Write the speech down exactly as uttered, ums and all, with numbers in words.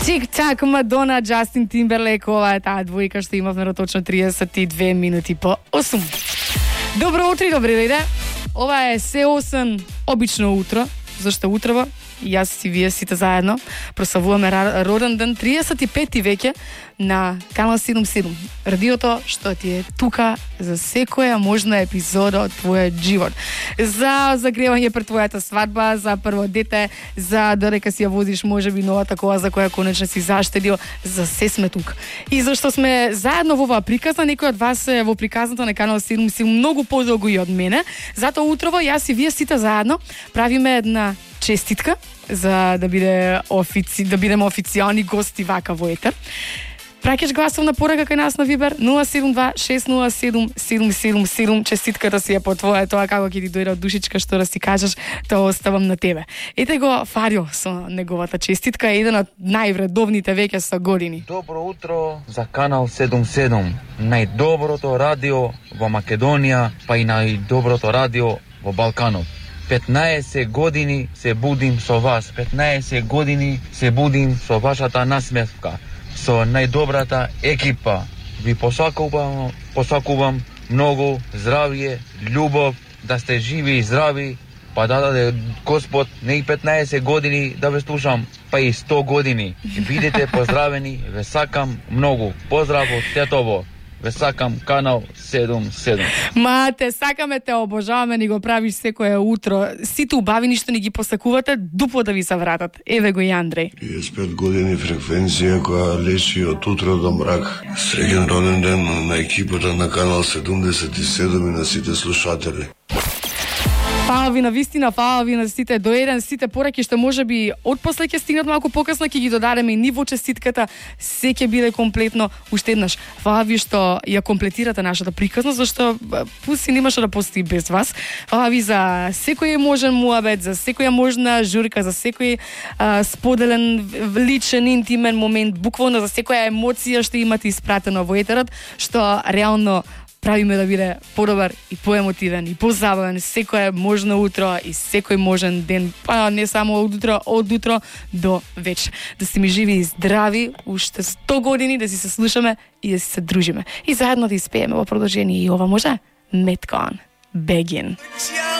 Тик-так, Мадона, Джастин Тимберлейк, ова е таа двојка што имавме на точно триесет и две минути по осум. Добро утро и добри дојде. Ова е се осем обично утро, зашто утрово јас и вие сите заедно прославуваме роден ден триесет и пети веќе на канал седумдесет и седум. Радиото што ти е тука за секоја можна епизода од твојот живот. За загревање пред твојата свадба, за прво дете, за додека си ја возиш можеби новата кола за која конечно си заштедил, за се сме тука. И зашто сме заедно во оваа приказна, некој од вас е во приказната на канал седумдесет и седум многу подолго и од мене, затоа утрово јас и вие сите заедно правиме една честитка за да биде офици, да бидеме официјални гости вака во етер. Праќаш гласовна порака кај нас на Вибер нула седум два шест нула седум седум седум седум. Честитката си е по твоја, тоа како ќе ти дојде од душичка што да си кажеш, тоа оставам на тебе. Ете го Фарио со неговата честитка, еден од највредовните веќе со години. Добро утро за канал седумдесет и седум, најдоброто радио во Македонија, па и најдоброто радио во Балканот. петнаесет години се будим со вас, петнаесет години се будим со вашата насмевка, со најдобрата екипа. Ви посакувам, посакувам многу здравје, љубов, да сте живи и здрави, па да даде Господ не и петнаесет години да ве слушам, па и сто години. Бидете поздравени, ве сакам многу. Поздрав од Тетово. Ве сакам канал седумдесет и седум. Ма, те сакаме, те обожаваме, ни го правиш секое утро. Сите убавини што ни ги посакувате, дупло да ви се вратат. Еве го и Андреј. триесет и пет години фреквенција која лечи од утро до мрак. Среќен роден ден на екипата на канал седумдесет и седум и на сите слушатели. Фала ви на вистина, фала ви на сите до еден, сите пораки што можеби отпосле ќе стигнат малку покасно, ќе ги додадеме и ниво честитката, се ќе биде комплетно уште еднаш. Фала ви што ја комплетирате нашата приказна, зашто пуси немаше да постои без вас. Фала ви за секој можен муабет, за секоја можна журка, за секој а, споделен личен интимен момент, буквално за секоја емоција што имате испратено во етерот, што реално правиме да биде подобар и поемотивен и позабавен секој можно утро и секој можен ден, па не само од утро, од утро до вечер. Да сте ми живи и здрави, уште сто години да си се слушаме и да си се дружиме. И заедно да испееме во продолжение и ова може Metcon Begin.